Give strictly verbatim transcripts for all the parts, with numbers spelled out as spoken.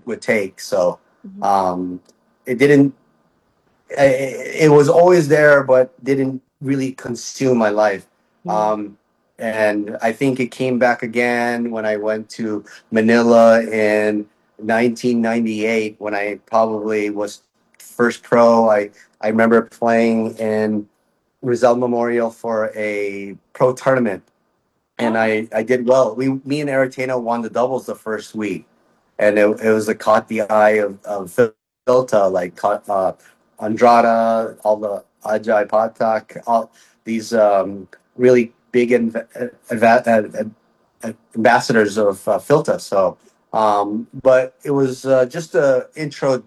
would take. So Mhm. um, it didn't. It was always there, but didn't really consume my life. Yeah. Um, and I think it came back again when I went to Manila in nineteen ninety-eight, when I probably was first pro. I, I remember playing in Rizal Memorial for a pro tournament, and Oh. I, I did well. We, me and Aretano won the doubles the first week, and it, it was a caught the eye of, of Filta, like caught uh, Andrada, all the Ajay Patak, all these um, really big inv- adva- uh, uh, ambassadors of uh, Filta. So, um, but it was uh, just a intro,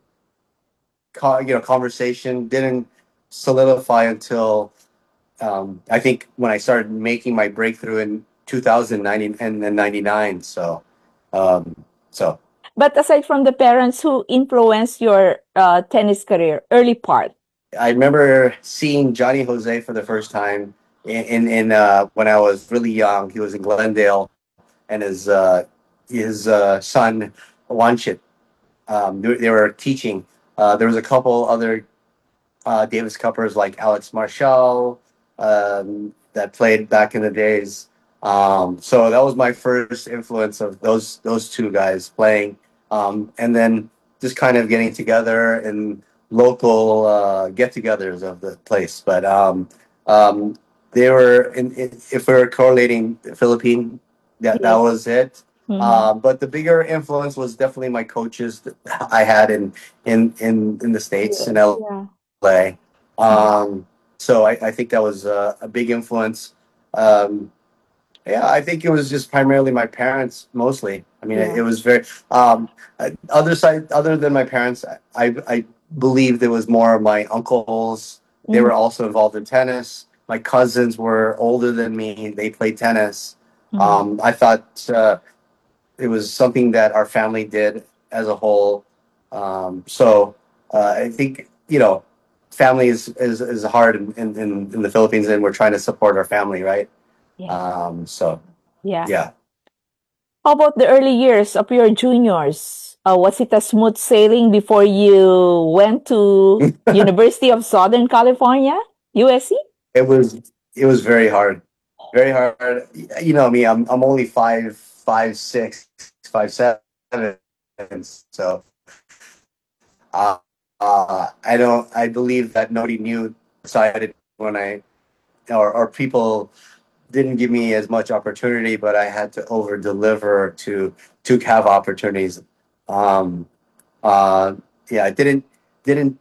co- you know, conversation. Didn't solidify until um, I think when I started making my breakthrough in two thousand nine and then ninety-nine. So, um, so But aside from the parents who influenced your uh, tennis career, early part. I remember seeing Johnny Jose for the first time in, in, in uh, when I was really young. He was in Glendale, and his uh, his uh, son Wanchit. Um, they, they were teaching. Uh, there was a couple other uh, Davis Cuppers like Alex Marshall um, that played back in the days. Um, so that was my first influence of those those two guys playing, um, and then just kind of getting together in local uh, get-togethers of the place. But um, um, they were, in, in, if we're correlating the Philippine, that that Yes. was it. Mm-hmm. Uh, but the bigger influence was definitely my coaches that I had in in in, in the states in Yes. L. Yeah. play. Yeah. Um, so I, I think that was uh, a big influence. Um, yeah, I think it was just primarily my parents, mostly. I mean, it, Yeah. it was very um, uh, other side, other than my parents. I I believe there was more of my uncles. They Mm-hmm. were also involved in tennis. My cousins were older than me. They played tennis. Mm-hmm. Um, I thought uh, it was something that our family did as a whole. Um, so uh, I think you know, family is is, is hard in, in, in the Philippines, and we're trying to support our family, right? Yes. Um, so Yeah. yeah, How about the early years of your juniors? Uh, was it a smooth sailing before you went to University of Southern California, U S C? it was it was very hard, very hard. You know me, I'm I'm only five five six five seven, so uh, uh, I don't I believe that nobody knew decided when I or or people didn't give me as much opportunity, but I had to over deliver to to have opportunities. Um, uh, yeah, I didn't didn't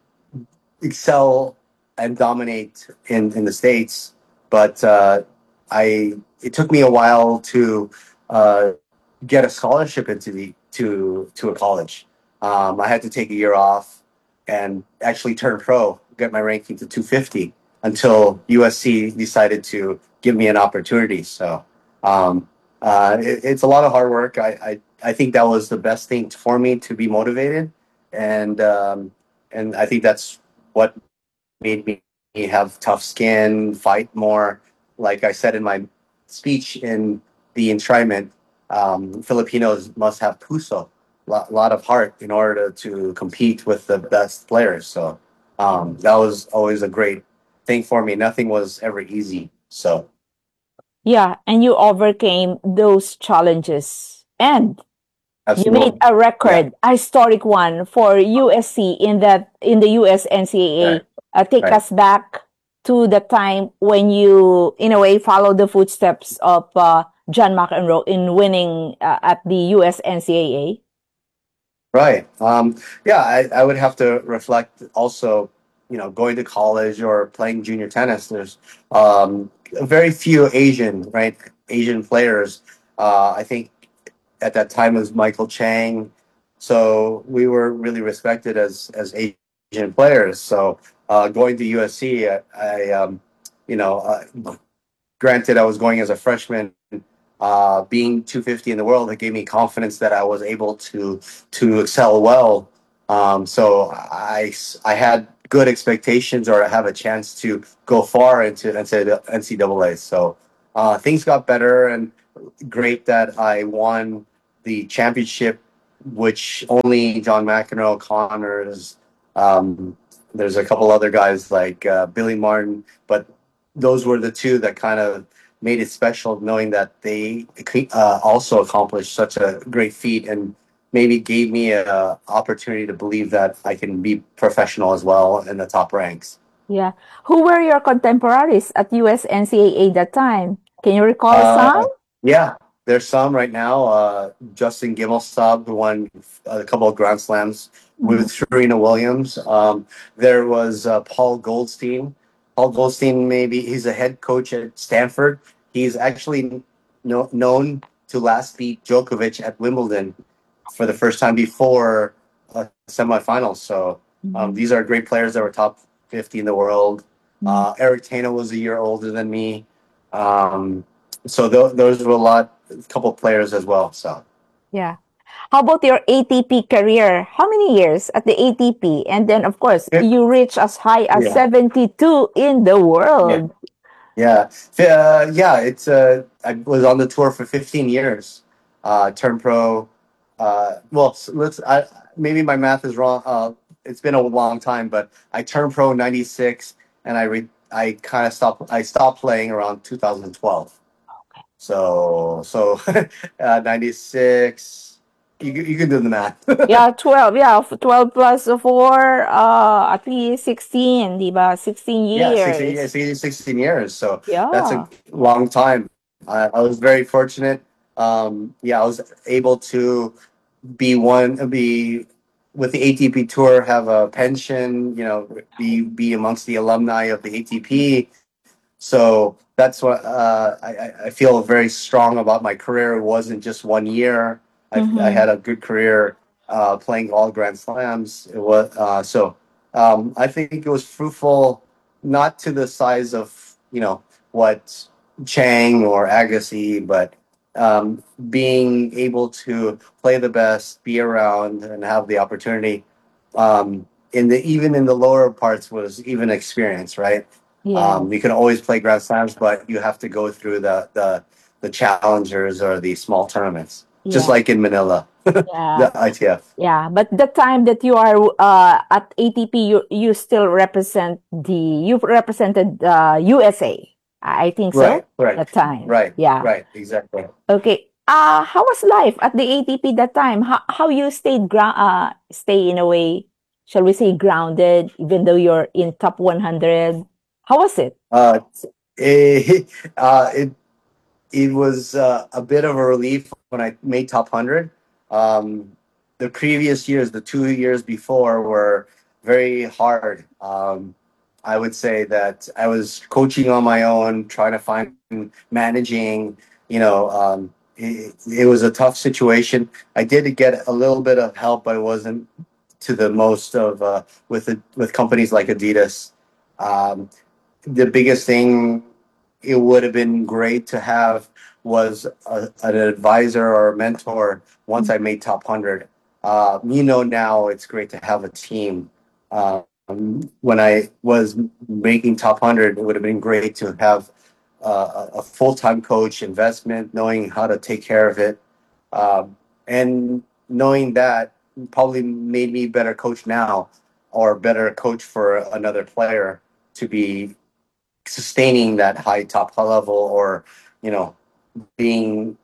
excel and dominate in in the states, but uh, I it took me a while to uh, get a scholarship into the to to a college. Um, I had to take a year off and actually turn pro, get my ranking to two fifty until U S C decided to give me an opportunity. So um, uh, it, it's a lot of hard work. I, I I think that was the best thing for me to be motivated, and um, and I think that's what made me have tough skin, fight more. Like I said in my speech in the enshrinement, um, Filipinos must have puso, a lot, lot of heart in order to, to compete with the best players. So um, that was always a great thing for me. Nothing was ever easy. So Yeah, and you overcame those challenges. And you made absolutely, a yeah, record, a historic one for U S C in that in the U S N C A A. right, Uh, take right. us back to the time when you, in a way, followed the footsteps of uh, John McEnroe in winning uh, at the U S N C A A. Right. Um, yeah, I, I would have to reflect also, you know, going to college or playing junior tennis. There's um, very few Asian, right? Asian players. Uh, I think at that time it was Michael Chang. So we were really respected as as Asian players. So uh, going to U S C, I, I um, you know, uh, granted, I was going as a freshman. Uh, being two fifty in the world, it gave me confidence that I was able to to excel well. Um, so I I had good expectations, or I have a chance to go far into N C double A. So uh, things got better, and great that I won the championship which only John McEnroe, Connors, um, there's a couple other guys like uh, Billy Martin, but those were the two that kind of made it special, knowing that they uh, also accomplished such a great feat and maybe gave me a opportunity to believe that I can be professional as well in the top ranks. Yeah. Who were your contemporaries at U S N C A A that time? Can you recall some? Uh, yeah, there's some right now. Uh, Justin Gimelstob, who won a couple of Grand Slams with Mhm. Serena Williams. Um, there was uh, Paul Goldstein. Paul Goldstein, maybe he's a head coach at Stanford. He's actually no, known to last beat Djokovic at Wimbledon for the first time before uh, semifinals. So um, Mhm. these are great players that were top fifty in the world. Mhm. Uh, Eric Tano was a year older than me. Um, so th- those were a lot, a couple of players as well. So Yeah. How about your A T P career? How many years at the A T P? And then, of course, yeah, you reach as high as yeah, seventy-two in the yeah, world. yeah. Uh, yeah. It's uh, I was on the tour for fifteen years. Uh, turned pro. Uh, well, s- let's. I, maybe my math is wrong. Uh, it's been a long time, but I turned pro in ninety-six, and I re- I kind of stopped. I stopped playing around two thousand twelve. So so uh, ninety-six. You you can do the math. Yeah, twelve. Yeah, f- twelve plus four, uh, at least sixteen, di ba? sixteen Yeah, sixteen, yeah, years. sixteen sixteen years. So that's a Yeah. long time. I, I was very fortunate. Um, yeah, I was able to be one, be with the A T P tour, have a pension, you know, be, be amongst the alumni of the A T P. So that's what uh, I, I I feel very strong about my career. It wasn't just one year. I, I Mm-hmm. had a good career uh, playing all Grand Slams. It was uh, so um, I think it was fruitful, not to the size of you know what Chang or Agassi, but um, being able to play the best, be around, and have the opportunity um, in the even in the lower parts was even experience, right? Um, you Yes. can always play Grand Slams, but you have to go through the the the challengers or the small tournaments, just Yeah. like in Manila, Yeah. the I T F. Yeah. But the time that you are uh, at A T P, you you still represent the you represented uh, U S A. I think so. Right, right, That time. right, Yeah. right, exactly. Okay. Uh, how was life at the A T P that time? How how you stayed ground uh stay in a way, shall we say grounded, even though you're in top one hundred? How was it? Uh, it, uh, it it was uh, a bit of a relief when I made top one hundred. Um, the previous years, the two years before, were very hard. Um, I would say that I was coaching on my own, trying to find managing. You know, um, it, it was a tough situation. I did get a little bit of help, but it wasn't to the most of uh, with the, with companies like Adidas. Um, the biggest thing it would have been great to have was a, an advisor or a mentor once I made top one hundred. Uh, you know, now it's great to have a team. Um, when I was making top one hundred, it would have been great to have uh, a full time coach, investment, knowing how to take care of it. Um, and knowing that probably made me better coach now or better coach for another player to be sustaining that high top level or you know being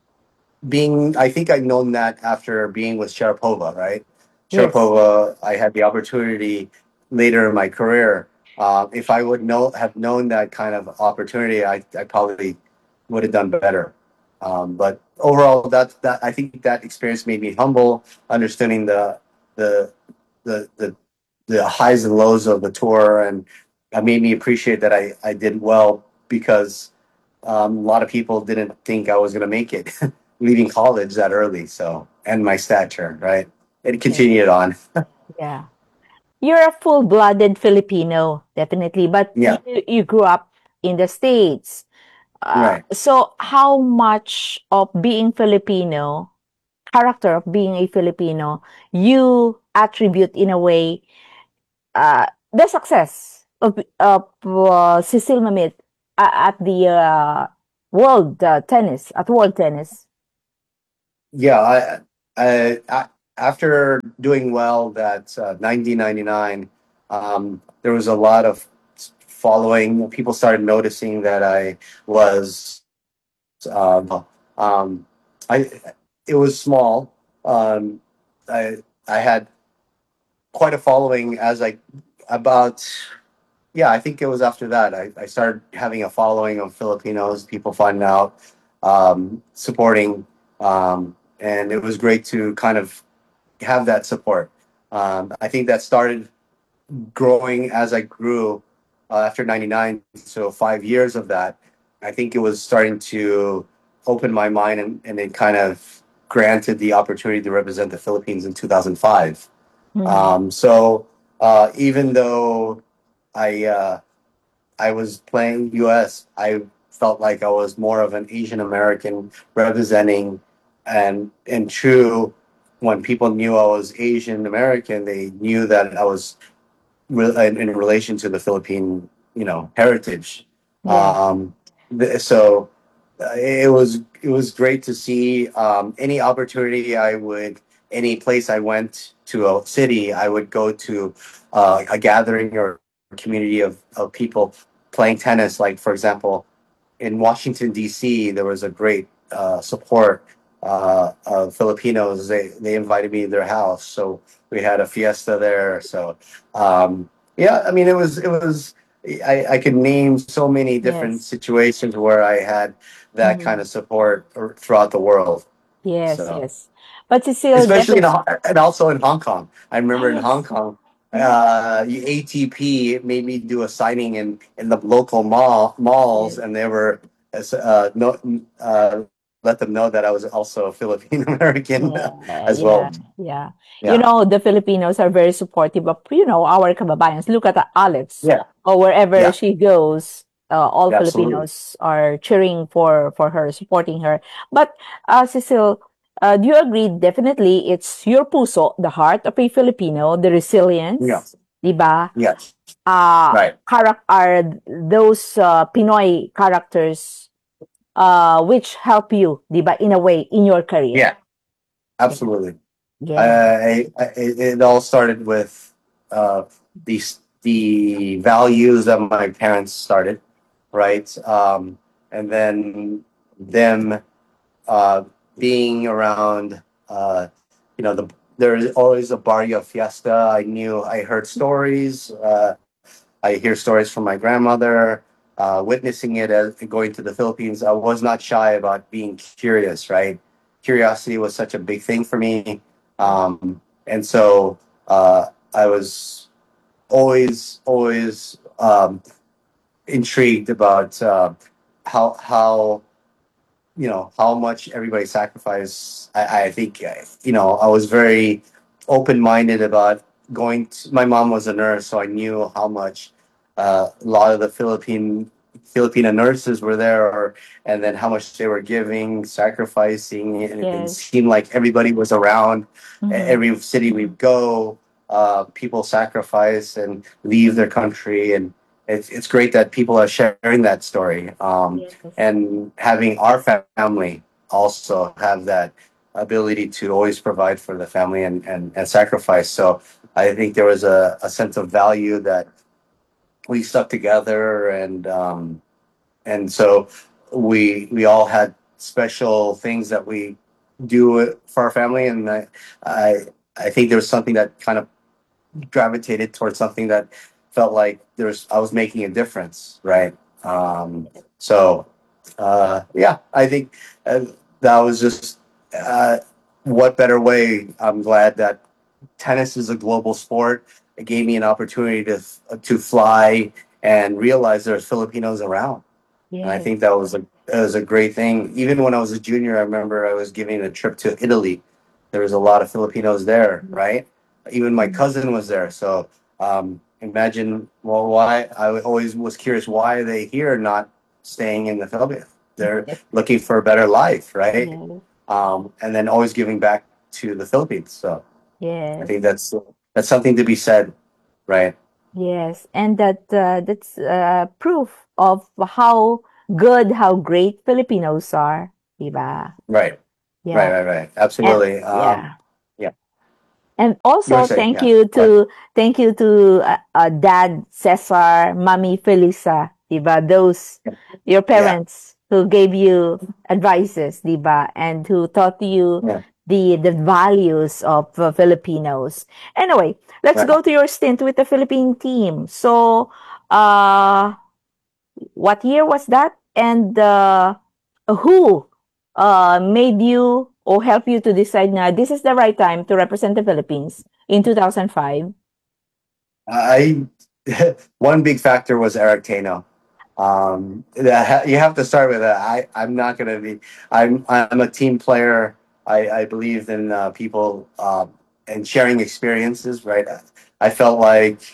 being I think I've known that after being with Sharapova, right? Yes. Sharapova, I had the opportunity later in my career. Uh, if I would know have known that kind of opportunity, I, I probably would have done better. Um, but overall, that that I think that experience made me humble, understanding the the the the, the highs and lows of the tour, and it made me appreciate that I, I did well because um, a lot of people didn't think I was going to make it leaving college that early. So, and my stature, right? It Yes. continued on. Yeah. You're a full-blooded Filipino, definitely, but you Yeah, you grew up in the States. Uh, right. so how much of being Filipino, character of being a Filipino, you attribute in a way uh, the success of of uh, Cecile Mamit uh, at the uh, world uh, tennis at world tennis? Yeah, uh, a- After doing well that uh, nineteen ninety-nine, um, there was a lot of following. People started noticing that I was, um, um, I, it was small. Um, I, I had quite a following as I, about, yeah, I think it was after that. I, I started having a following of Filipinos, people finding out, um, supporting, um, and it was great to kind of have that support. Um, I think that started growing as I grew uh, after ninety-nine. So five years of that, I think it was starting to open my mind, and, and it kind of granted the opportunity to represent the Philippines in two thousand five. Mhm. Um, so uh, even though I, uh, I was playing U S, I felt like I was more of an Asian American representing, and and true, when people knew I was Asian American, they knew that I was re- in, in relation to the Philippine, you know, heritage. Yes. Um, th- so uh, it was it was great to see, um, any opportunity I would, any place I went to a city, I would go to uh, a gathering or community of, of people playing tennis. Like for example, in Washington D C, there was a great uh, support uh, of Filipinos. They they invited me to their house, so we had a fiesta there. So um, yeah, I mean, it was it was. I, I could name so many different Yes. situations where I had that kind Mhm. of support ar- throughout the world. Yes, So yes. But Cecile, especially in definitely. Ho- and also in Hong Kong. I Ah, remember in Hong yes. Kong, Yeah. uh, A T P made me do a signing in in the local mall malls, Yes. and they were uh, no, uh, let them know that I was also a Filipino American Yeah, as yeah, well. yeah. You Yeah, know, the Filipinos are very supportive of, you know, our kababayans. Look at Alex, yeah, or wherever yeah, she goes, uh, all yeah, absolutely. Filipinos are cheering for for her, supporting her. But uh, Cecile, uh, do you agree? Definitely, it's your puso, the heart of a Filipino, the Yeah, resilience, di ba? yes, Uh, right. charac- are those uh, Pinoy characters uh, which help you, di ba, in a way, in your career. Yeah, absolutely. Yeah. I, I it, it all started with uh, these the values that my parents started, right? Um, and then them uh, being around, uh, you know, the there's always a barrio fiesta. I knew I heard stories. Uh, I hear stories from my grandmother. Uh, witnessing it as going to the Philippines, I was not shy about being curious. Right, curiosity was such a big thing for me, um, and so uh, I was always always um, intrigued about uh, how how you know how much everybody sacrificed. I, I think uh, you know I was very open minded about going. To, my mom was a nurse, so I knew how much uh, a lot of the Philippine Filipino nurses were there, or, and then how much they were giving, sacrificing, and it, it Yes. seemed like everybody was around. E- Mhm. Every city we go, uh, people sacrifice and leave their country, and it's it's great that people are sharing that story. Um, Yes. and having our family also have that ability to always provide for the family, and, and, and sacrifice. So I think there was a, a sense of value that we stuck together, and um, and so we we all had special things that we do for our family, and I I, I think there was something that kind of gravitated towards something that felt like there's I was making a difference, right? Um, so uh, yeah, I think uh, that was just uh, what better way. I'm glad that tennis is a global sport. It gave me an opportunity to to fly and realize there's Filipinos around, and I Yes. think that was a it was a great thing. Even when I was a junior, I remember I was giving a trip to Italy. There was a lot of Filipinos there, right? Even my Mhm. cousin was there. So um, imagine, well, why I always was curious, why are they here, not staying in the Philippines? They're looking for a better life, right? Yes. Um, and then always giving back to the Philippines. So I Yes. think that's that's something to be said, right? Yes. And that uh, that's uh, proof of how good, how great Filipinos are, 'di ba? Right. Right, Yeah. right, right. And Absolutely. Um, yeah. yeah. And You were also saying, thank yeah. you Go ahead. to thank you to uh, uh, Dad Cesar, Mommy Felisa, 'di ba? Those your Yeah, parents who gave you advices, 'di ba? And who taught you yeah. the the values of uh, Filipinos. Anyway, let's Right. go to your stint with the Philippine team. So, uh what year was that? And uh, who uh, made you or help you to decide now this is the right time to represent the Philippines in two thousand five? I one big factor was Eric Tano. Um, that you have to start with that. I I'm not gonna be. I'm I'm a team player. I I believe in uh, people um, and sharing experiences. Right. I felt like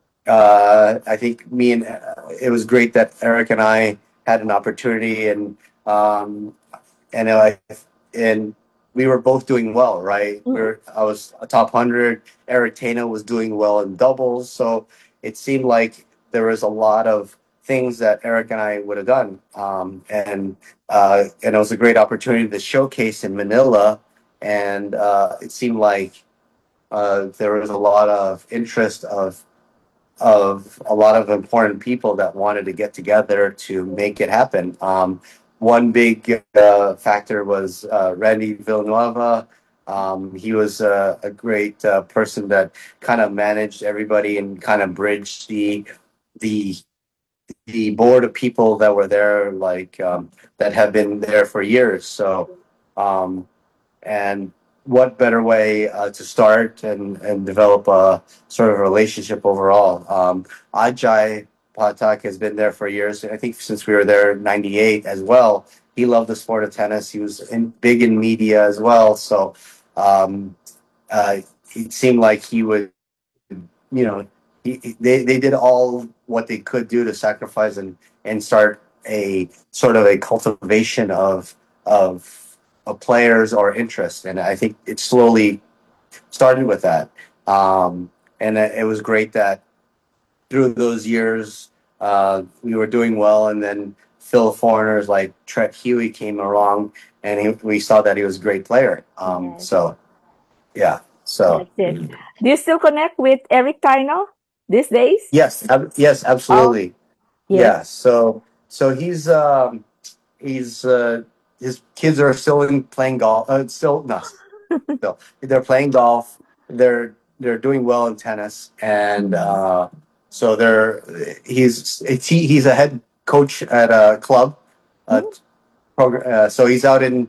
uh, I think me and uh, it was great that Eric and I had an opportunity and um, and I and we were both doing well, right? We Mm-hmm. were I was a top hundred. Eric Tana was doing well in doubles, so it seemed like there was a lot of things that Eric and I would have done, um, and uh, and it was a great opportunity to showcase in Manila, and uh, it seemed like uh, there was a lot of interest of of a lot of important people that wanted to get together to make it happen. Um, one big uh, factor was uh, Randy Villanueva. Um, he was uh, a great uh, person that kind of managed everybody and kind of bridged the the the board of people that were there, like um, that have been there for years. So um, and what better way uh, to start and, and develop a sort of relationship overall? Um, Ajay Patak has been there for years. I think since we were there in ninety-eight as well. He loved the sport of tennis. He was in, big in media as well. So um, uh, it seemed like he would, you know, he, he- they, they did all what they could do to sacrifice and, and start a sort of a cultivation of, of, of players or interest. And I think it slowly started with that. Um, and it, it was great that through those years, uh, we were doing well. And then Phil foreigners like Trent Huey came along and he, we saw that he was a great player. Um, Yes, so, yeah. So, that's it. Do you still connect with Eric Tino these days? yes, ab- yes, Oh, absolutely. yes. Yeah, so so he's um he's uh his kids are still in playing golf. Uh, still no, still they're playing golf. They're they're doing well in tennis, and Mm-hmm. uh, so they're he's he, he's a head coach at a club. Uh, program, uh, so he's out in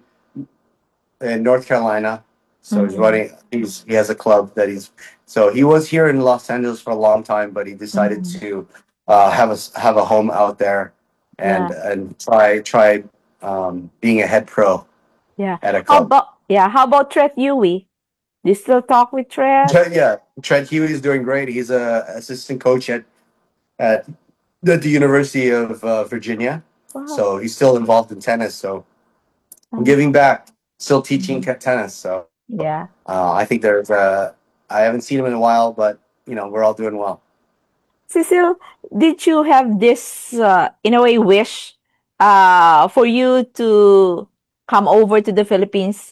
in North Carolina. So he's Mm-hmm. running. He's he has a club that he's. So he was here in Los Angeles for a long time, but he decided Mm-hmm. to uh, have a s- have a home out there and Yeah, and try try um, being a head pro yeah. at a How club. about yeah? How about Tret Yui? Do you still talk with Tret? Tre- yeah, Trent Huey is doing great. He's a assistant coach at at the, the University of uh, Virginia. Wow. So he's still involved in tennis. So I'm Uh, giving back, still teaching mhm. ca- tennis. So Yeah. uh, I think there's uh, I haven't seen him in a while, but you know we're all doing well. Cecile, did you have this, uh, in a way, wish uh, for you to come over to the Philippines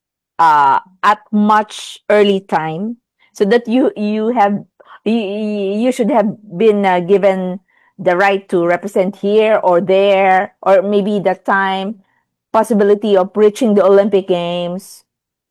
uh, at much early time, so that you you have you, you should have been uh, given the right to represent here or there, or maybe that time possibility of reaching the Olympic Games?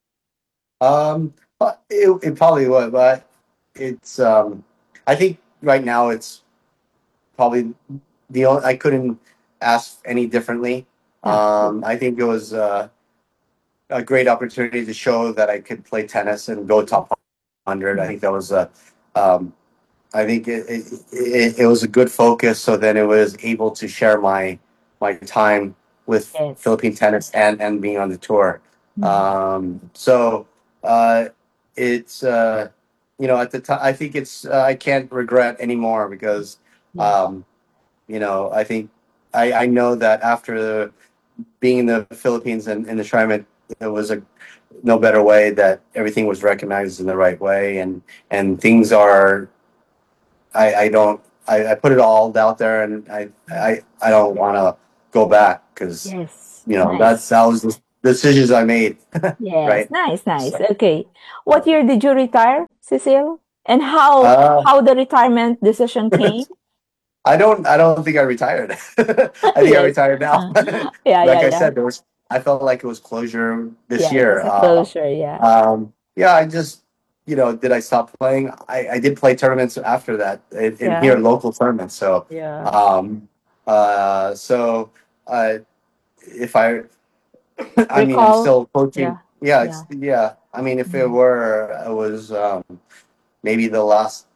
Um, but it, it probably would, but it's um, I think right now it's probably the only I couldn't ask any differently. Yeah. Um, I think it was uh, a great opportunity to show that I could play tennis and go top one hundred. I think that was a um, I think it, it, it, it was a good focus. So then it was able to share my my time with Yes. Philippine tennis and and being on the tour. Mhm. Um, so uh, it's uh, you know at the time I think it's uh, I can't regret anymore because Yeah. um, you know I think I, I know that after the, being in the Philippines and in the tournament, it was a no better way that everything was recognized in the right way and and things are I, I don't. I, I put it all out there, and I I, I don't want to go back because Yes. you know that's Nice. that was the, decisions I made, Yes, right? nice, nice. So, Okay. What uh, year did you retire, Cecile? And how uh, how the retirement decision came? I don't I don't think I retired. I think I Yes. retired now. Uh, yeah, yeah, Like I yeah. said, there was I felt like it was closure this Yeah, it was year. a Uh, closure, yeah. um, yeah, I just you know, did I stop playing? I, I did play tournaments after that in, in here, Yeah. local tournaments. So, Yeah. um, uh, so uh, if I, I mean, I'm Recall? still coaching. Yeah. Yeah, it's Yeah. yeah. I mean, if it Mhm. were, it was um, maybe the last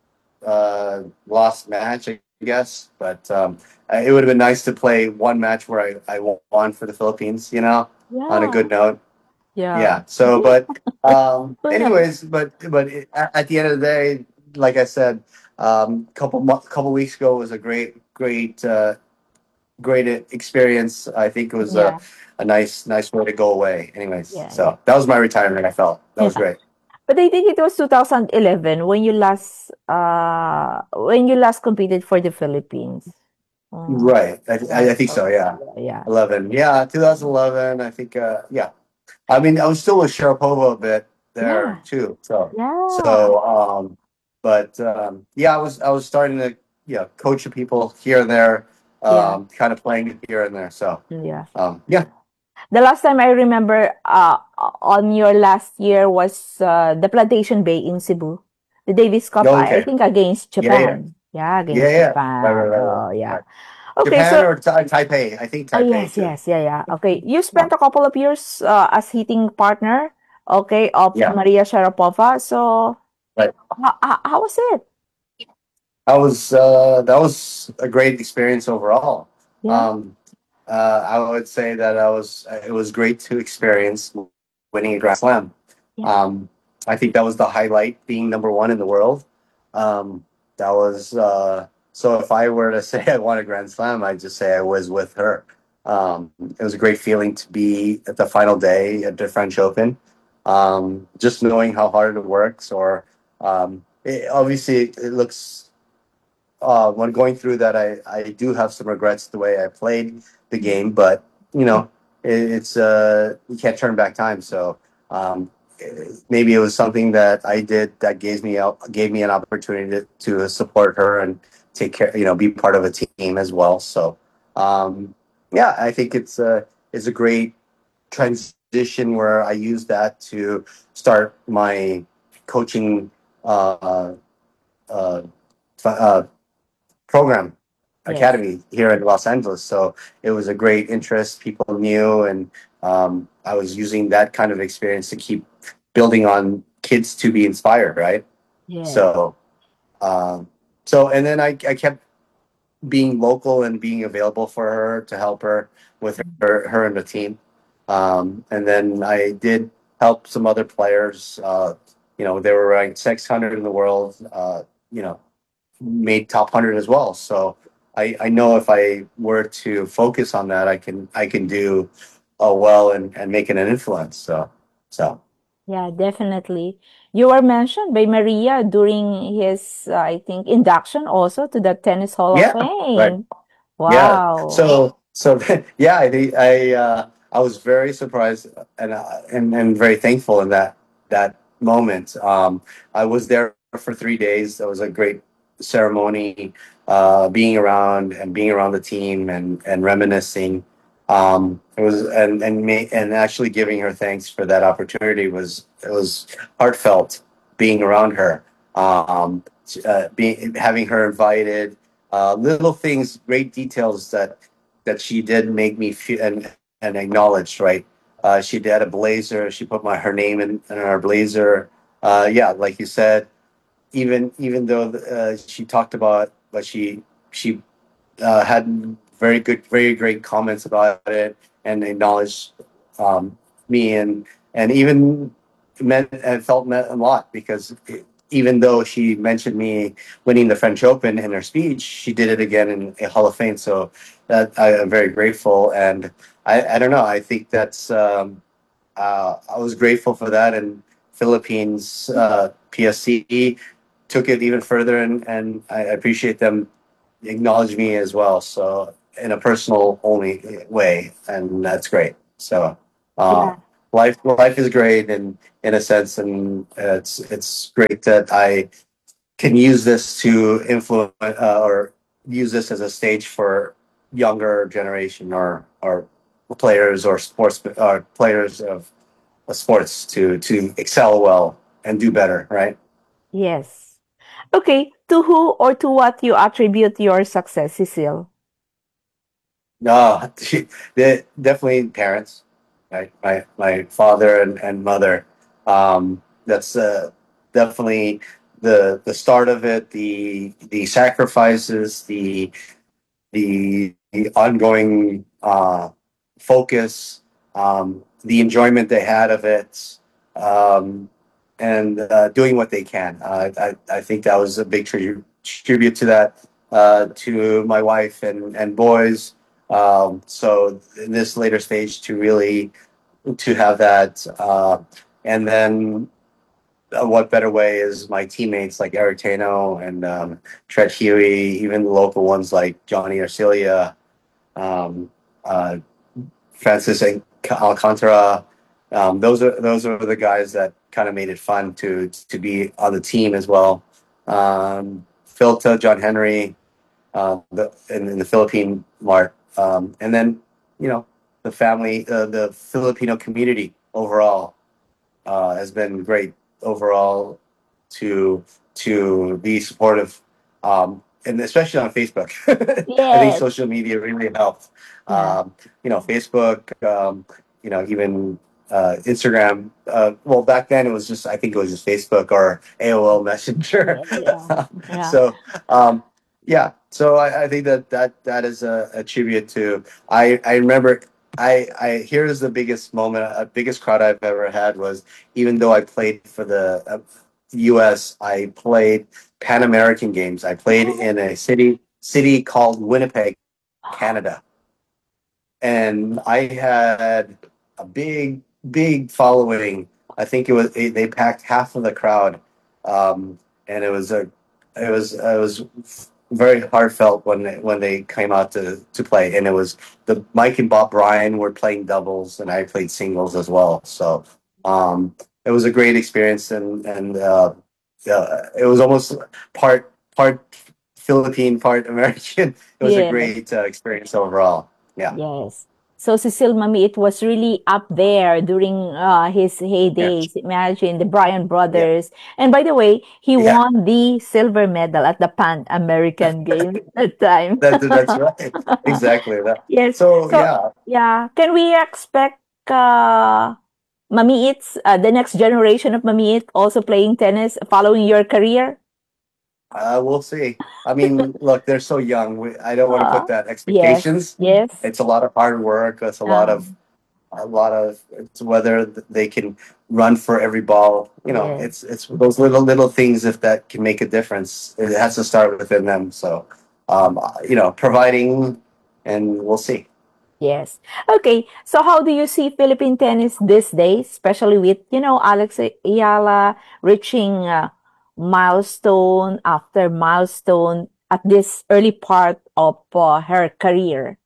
uh, lost match, I guess. But um, uh, it would have been nice to play one match where I, I won for the Philippines, you know, on a Yeah. good note. Yeah. Yeah. So, but um, So nice. anyways, but but it, at, at the end of the day, like I said, um, couple mo- couple weeks ago was a great great uh, great experience. I think it was a Yeah. a nice nice way to go away. Anyways, Yeah, yeah. so that was my retirement. I felt that was Yeah. great. But I think it was two thousand eleven when you last uh when you last competed for the Philippines. Oh, Right. I, I right. I think so. Okay. Yeah. Yeah, yeah. eleven. Yeah. twenty eleven. I think. Uh, yeah. I mean, I was still with Sharapova a bit there Yeah. too. So, Yeah. so, um, but um, yeah, I was I was starting to yeah coach the people here and there, Yeah. um, kind of playing here and there. So, Yeah. um, yeah. The last time I remember uh on your last year was uh, the Plantation Bay in Cebu. The Davis Cup, Oh, I, I okay. think against Yeah, yeah, Japan. Yeah, yeah, against yeah. Right, right, Japan. right, right. Oh, yeah. Right. Okay, Japan so or Ta Taipei? I think ah, Taipei yes, too. yes, yeah, yeah. Okay, you Yeah, spent a couple of years uh, as hitting partner, okay, of yeah. Maria Sharapova. So, Right. how, how, how was it? That was uh, that was a great experience overall. Yeah, Um, uh, I would say that I was it was great to experience winning a Grand Slam. yeah, Um, I think that was the highlight, being number one in the world. Um, that was uh, so. If I were to say I won a Grand Slam, I'd just say I was with her. Um, it was a great feeling to be at the final day at the French Open. Um, just knowing how hard it works, or um, it, obviously it looks uh, when going through that, I, I do have some regrets the way I played the yeah, game, but you know, it, it's uh, you can't turn back time. So um, maybe it was something that I did that gave me out gave me an opportunity to, to support her and take care, you know, be part of a team as well. So um, yeah, I think it's a it's a great transition where I use that to start my coaching uh, uh, uh, program yes, academy here in Los Angeles. So it was a great interest. People knew, and um, I was using that kind of experience to keep building on kids to be inspired, right? yes, So, um, so and then I, I kept being local and being available for her to help her with her, her and the team. Um, and then I did help some other players. Uh, you know, they were ranked six hundred in the world. Uh, you know, made top one hundred as well. So I, I know if I were to focus on that, I can I can do uh, well and, and make it an influence. So so yeah, definitely. You were mentioned by Maria during his, uh, I think, induction also to the Tennis Hall of yeah, right. Fame. Yeah. Wow. So so yeah, I I uh, I was very surprised and uh, and and very thankful in that that moment. Um, I was there for three days. It was a great ceremony, uh, being around and being around the team and and reminiscing. Um, it was and and ma- and actually giving her thanks for that opportunity was it was heartfelt being around her. Um, uh, being having her invited uh, little things, great details that that she did make me feel and and acknowledged. Right, uh, she did a blazer. She put my her name in, in our blazer. Uh, yeah, like you said, even even though uh, she talked about, but she she uh, had very good, very great comments about it and acknowledged um, me and and even meant and felt meant a lot because it, even though she mentioned me winning the French Open in her speech, she did it again in a Hall of Fame. So that I am very grateful, and I, I don't know. I think that's um, uh, I was grateful for that, and Philippines uh, P S C took it even further, and, and I appreciate them acknowledge me as well. So in a personal only way, and that's great. So Uh, Yeah. life life is great, and in a sense, and it's it's great that I can use this to influence uh, or use this as a stage for younger generation or or players or sports or players of sports to to excel well and do better, right? Yes. Okay. To who or to what you attribute your success, Cecile? No, they definitely parents, right? My my father and, and mother. Um, that's uh, definitely the the start of it. The the sacrifices, the the, the ongoing uh, focus, um, the enjoyment they had of it, um, and uh, doing what they can. Uh, I, I think that was a big tri- tribute to that, uh, to my wife and, and boys. Um, so in this later stage to really to have that, uh, and then uh, what better way is my teammates like Eric Tano and um, Tread Huey, even the local ones like Johnny Arcilia, um, uh, Francis Alcantara. Um, those are those are the guys that kind of made it fun to to be on the team as well. Um, Philta, John Henry, uh, the, in, in the Philippine mark, um, and then you know the family, uh, the Filipino community overall uh, has been great overall to to be supportive, um, and especially on Facebook. I think Yes. social media really helped. Yeah. Um, you know, Facebook. Um, you know, even uh, Instagram. Uh, well, back then it was just I think it was just Facebook or A O L Messenger. Yeah. Yeah. Yeah. so um, yeah, so I, I think that that that is a, a tribute to. I I remember I, I here's the biggest moment, uh, biggest crowd I've ever had was even though I played for the uh, U S, I played Pan American Games. I played Oh, in a city city called Winnipeg, Canada, and I had a big big following. I think it was they they packed half of the crowd, um, and it was a it was it was very heartfelt when they, when they came out to to play, and it was the Mike and Bob Bryan were playing doubles, and I played singles as well. So um, it was a great experience, and and uh, uh, it was almost part part Philippine, part American. It was a yes. great uh, experience overall. Yeah. Yes. So Cecile Mami, it was really up there during uh, his Yeah. heydays. Imagine the Bryan Yeah. brothers. And by the way, he Yeah. won the silver medal at the Pan American Games at that time. That, that's right. Exactly that. Yes. So So yeah, yeah, can we expect uh, Mami It's, uh, the next generation of Mami It also playing tennis following your career? uh, we'll see. I mean, look, they're so young. We, I don't want to Uh, put that yes. expectations. Yes. It's a lot of hard work. It's a lot of Um, a lot of it's whether they can run for every ball. You know, yes. it's it's those little little things if that can make a difference. It has to start within them. So, um, you know, providing, and we'll see. Yes. Okay. So how do you see Philippine tennis these days, especially with, you know, Alex Ayala reaching uh, milestone after milestone at this early part of uh, her career?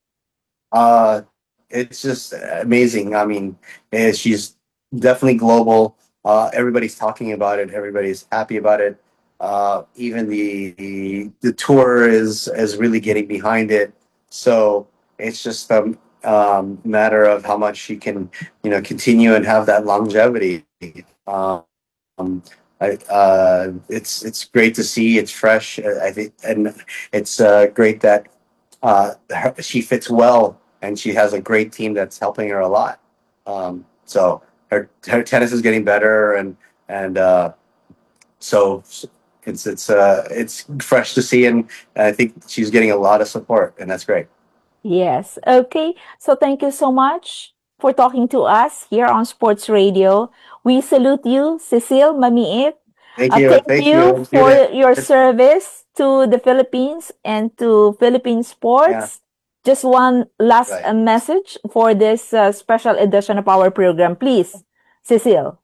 Uh, it's just amazing. I mean, eh, she's definitely global. Uh, everybody's talking about it. Everybody's happy about it. Uh, even the, the the tour is is really getting behind it. So it's just a um, matter of how much she can, you know, continue and have that longevity. Um, I, uh, it's it's great to see. It's fresh. I I think, and it's uh, great that uh, her, she fits well, and she has a great team that's helping her a lot. Um, so her her tennis is getting better, and and uh, so it's it's uh, it's fresh to see, and, and I think she's getting a lot of support, and that's great. Yes. Okay. So thank you so much for talking to us here on Sports Radio. We salute you, Cecile Mamiit. Thank Uh, you, thank thank you you, for Judith. your service to the Philippines and to Philippine Yeah, sports. Just one last right. uh, message for this uh, special edition of our program, please, Cecile.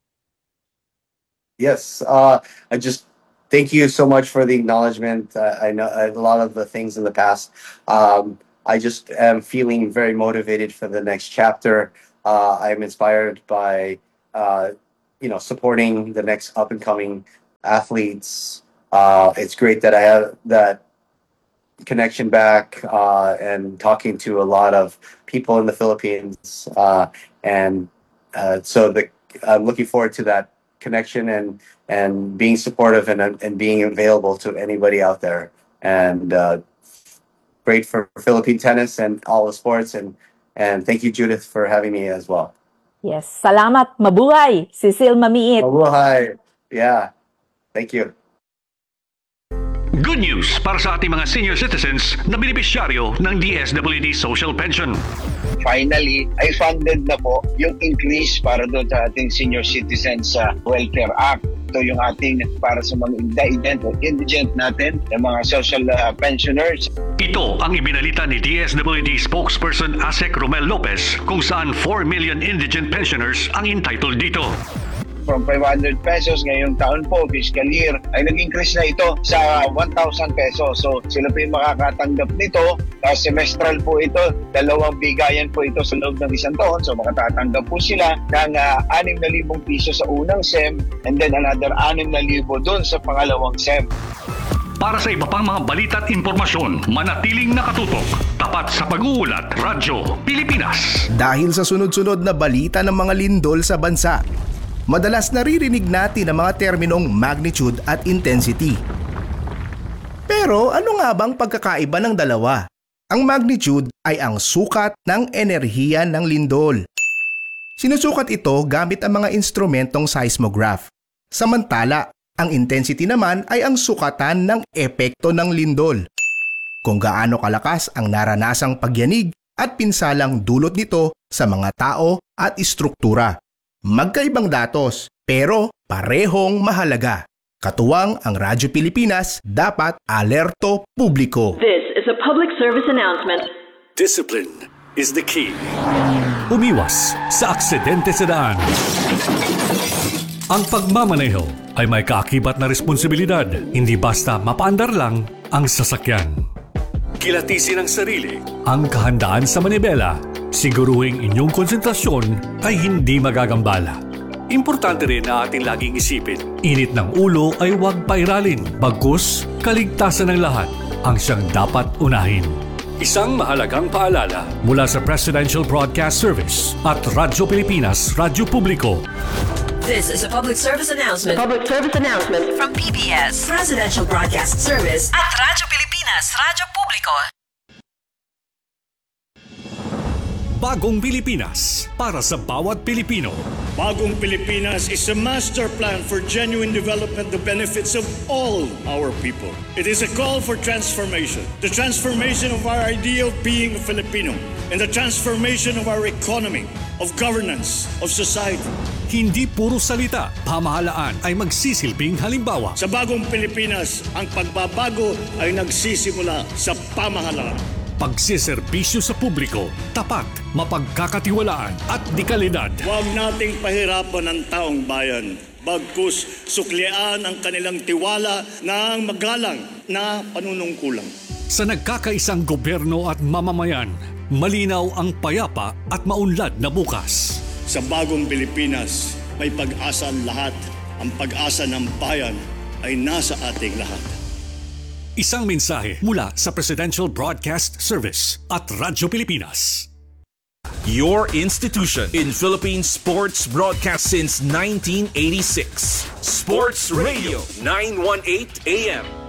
Yes, uh, I just thank you so much for the acknowledgement. Uh, I know a lot of the things in the past. Um, I just am feeling very motivated for the next chapter. Uh, I'm inspired by, uh, you know, supporting the next up and coming athletes. Uh, it's great that I have that connection back uh, and talking to a lot of people in the Philippines. Uh, and uh, so the I'm looking forward to that connection and and being supportive and and being available to anybody out there. And uh, great for Philippine tennis and all the sports. And and thank you, Judith, for having me as well. Yes. Salamat. Mabuhay, Cecil Mamiit. Mabuhay. Yeah. Thank you. Good news para sa ating mga senior citizens na benepisyaryo ng D S W D Social Pension. Finally, ay funded na po yung increase para doon sa ating Senior Citizens uh, Welfare Act. Ito yung ating para sa mga indigent o indigent natin, yung mga social uh, pensioners. Ito ang ibinalita ni D S W D spokesperson Asek Romel Lopez kung saan four million indigent pensioners ang entitled dito. From five hundred pesos ngayong taon po, fiscal year, ay nag-increase na ito sa one thousand pesos. So sila po yung makakatanggap nito. Uh, semestral po ito, dalawang bigayan po ito sa loob ng isang taon. So makatatanggap po sila ng uh, six thousand piso sa unang S E M and then another six thousand doon sa pangalawang S E M. Para sa iba pang mga balita at impormasyon, manatiling nakatutok. Tapat sa pag-uulat, Radyo Pilipinas. Dahil sa sunod-sunod na balita ng mga lindol sa bansa, madalas naririnig natin ang mga terminong magnitude at intensity. Pero ano nga bang pagkakaiba ng dalawa? Ang magnitude ay ang sukat ng enerhiya ng lindol. Sinusukat ito gamit ang mga instrumentong seismograph. Samantala, ang intensity naman ay ang sukatan ng epekto ng lindol. Kung gaano kalakas ang naranasang pagyanig at pinsalang dulot nito sa mga tao at istruktura. Magkaibang datos, pero parehong mahalaga. Katuwang ang Radyo Pilipinas, dapat alerto publiko. This is a public service announcement. Discipline is the key. Umiwas sa aksidente sa daan. Ang pagmamaneho ay may kaakibat na responsibilidad, hindi basta mapaandar lang ang sasakyan. Kilatisin ang sarili, ang kahandaan sa manibela, siguruhing inyong konsentrasyon ay hindi magagambala. Importante rin na ating laging isipin, init ng ulo ay huwag pairalin, bagkus kaligtasan ng lahat ang siyang dapat unahin. Isang mahalagang paalala mula sa Presidential Broadcast Service at Radyo Pilipinas, Radyo Publiko. This is a public service announcement. Public service announcement From P B S, Presidential Broadcast Service at Radyo Pilipinas, Radyo Publiko. Bagong Pilipinas para sa bawat Pilipino. Bagong Pilipinas is a master plan for genuine development that benefits of all our people. It is a call for transformation. The transformation of our idea of being a Filipino and the transformation of our economy, of governance, of society. Hindi puro salita, pamahalaan ay magsisilbing halimbawa. Sa Bagong Pilipinas, ang pagbabago ay nagsisimula sa pamahalaan. Pagsiservisyo sa publiko, tapat, mapagkakatiwalaan at dekalidad. Huwag nating pahirapan ang taong bayan. Bagkus suklian ang kanilang tiwala ng magalang na panunungkulan. Sa nagkakaisang gobyerno at mamamayan, malinaw ang payapa at maunlad na bukas. Sa Bagong Pilipinas, may pag-asa ang lahat. Ang pag-asa ng bayan ay nasa ating lahat. Isang mensahe mula sa Presidential Broadcast Service at Radyo Pilipinas. Your institution in Philippine sports broadcast since nineteen eighty-six. Sports Radio nine eighteen A M.